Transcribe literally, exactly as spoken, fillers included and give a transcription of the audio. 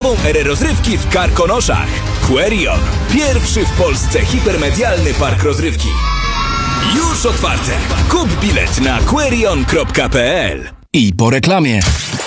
nową erę rozrywki w Karkonoszach. Querion. Pierwszy w Polsce hipermedialny park rozrywki. Już otwarte. Kup bilet na querion kropka p l. I po reklamie.